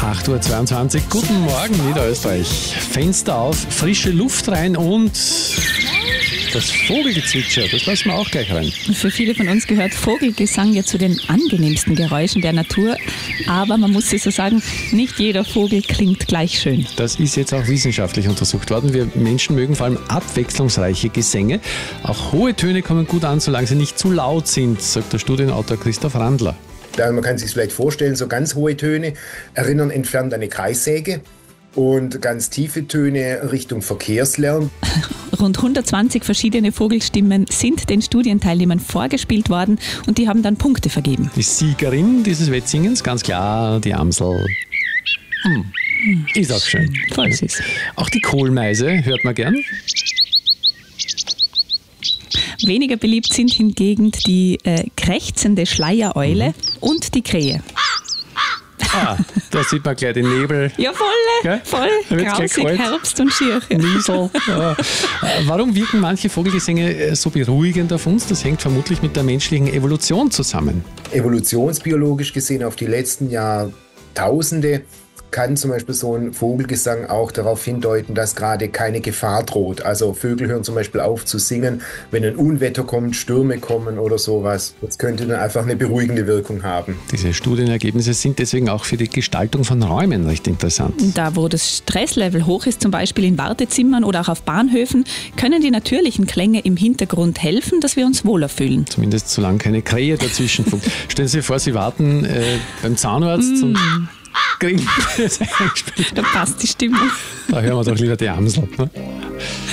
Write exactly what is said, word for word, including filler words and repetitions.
acht Uhr zweiundzwanzig. Guten Morgen, Niederösterreich. Fenster auf, frische Luft rein und das Vogelgezwitscher, das lassen wir auch gleich rein. Für viele von uns gehört Vogelgesang ja zu den angenehmsten Geräuschen der Natur. Aber man muss es so sagen, nicht jeder Vogel klingt gleich schön. Das ist jetzt auch wissenschaftlich untersucht worden. Wir Menschen mögen vor allem abwechslungsreiche Gesänge. Auch hohe Töne kommen gut an, solange sie nicht zu laut sind, sagt der Studienautor Christoph Randler. Man kann sich vielleicht vorstellen, so ganz hohe Töne erinnern entfernt an eine Kreissäge und ganz tiefe Töne Richtung Verkehrslärm. Rund hundertzwanzig verschiedene Vogelstimmen sind den Studienteilnehmern vorgespielt worden und die haben dann Punkte vergeben. Die Siegerin dieses Wettsingens, ganz klar, die Amsel. Hm. Ist auch schön. Voll süß. Auch die Kohlmeise hört man gern. Weniger beliebt sind hingegen die äh, krächzende Schleiereule mhm. und die Krähe. Ah, da sieht man gleich den Nebel. Ja, voll, Gell? voll, grausig, Herbst und schier. Niesel. Ja. Warum wirken manche Vogelgesänge so beruhigend auf uns? Das hängt vermutlich mit der menschlichen Evolution zusammen. Evolutionsbiologisch gesehen auf die letzten Jahrtausende kann zum Beispiel so ein Vogelgesang auch darauf hindeuten, dass gerade keine Gefahr droht. Also Vögel hören zum Beispiel auf zu singen, wenn ein Unwetter kommt, Stürme kommen oder sowas. Das könnte dann einfach eine beruhigende Wirkung haben. Diese Studienergebnisse sind deswegen auch für die Gestaltung von Räumen recht interessant. Da, wo das Stresslevel hoch ist, zum Beispiel in Wartezimmern oder auch auf Bahnhöfen, können die natürlichen Klänge im Hintergrund helfen, dass wir uns wohler fühlen. Zumindest solange keine Krähe dazwischen funkt. Stellen Sie sich vor, Sie warten äh, beim Zahnarzt mm. und kriegen das eingespielt. Da passt die Stimmung. Da hören wir doch lieber die Amsel. Ne?